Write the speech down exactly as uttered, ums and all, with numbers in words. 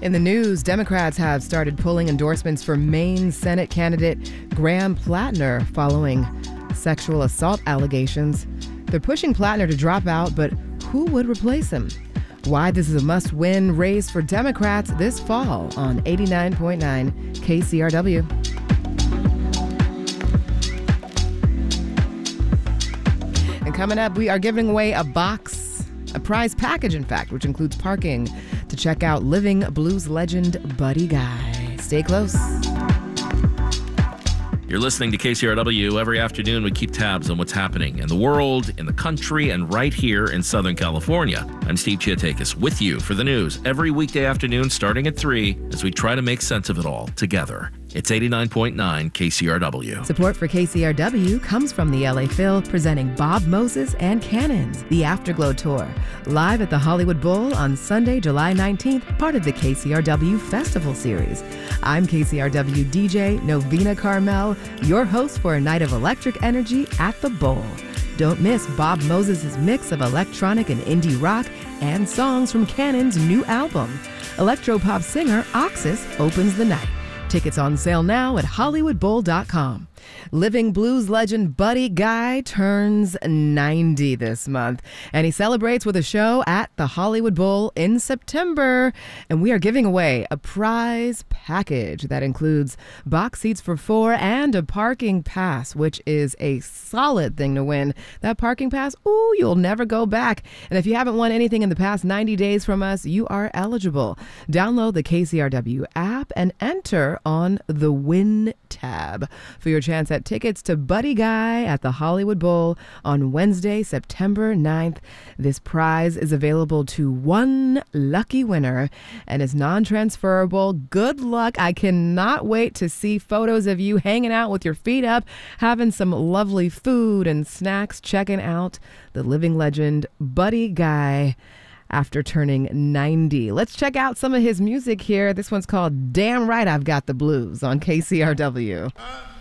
In the news, Democrats have started pulling endorsements for Maine Senate candidate Graham Plattner following sexual assault allegations. They're pushing Plattner to drop out, but who would replace him? Why this is a must-win race for Democrats this fall on eighty-nine point nine K C R W. And coming up, we are giving away a box, a prize package, in fact, which includes parking to check out living blues legend Buddy Guy. Stay close. You're listening to K C R W. Every afternoon, we keep tabs on what's happening in the world, in the country, and right here in Southern California. I'm Steve Chiatakis with you for the news every weekday afternoon starting at three as we try to make sense of it all together. It's eighty-nine point nine K C R W. Support for K C R W comes from the L A Phil, presenting Bob Moses and Cannons, the Afterglow Tour, live at the Hollywood Bowl on Sunday, July nineteenth, part of the K C R W Festival Series. I'm K C R W D J Novena Carmel, your host for a night of electric energy at the Bowl. Don't miss Bob Moses' mix of electronic and indie rock and songs from Cannon's new album. Electropop singer Oxus opens the night. Tickets on sale now at hollywood bowl dot com. Living blues legend Buddy Guy turns ninety this month, and he celebrates with a show at the Hollywood Bowl in September. And we are giving away a prize package that includes box seats for four and a parking pass, which is a solid thing to win. That parking pass, ooh, you'll never go back. And if you haven't won anything in the past ninety days from us, you are eligible. Download the K C R W app and enter on the Win tab for your chance at tickets to Buddy Guy at the Hollywood Bowl on Wednesday, September ninth. This prize is available to one lucky winner and is non-transferable. Good luck. I cannot wait to see photos of you hanging out with your feet up, having some lovely food and snacks, checking out the living legend Buddy Guy after turning ninety. Let's check out some of his music here. This one's called Damn Right I've Got the Blues on K C R W. Uh.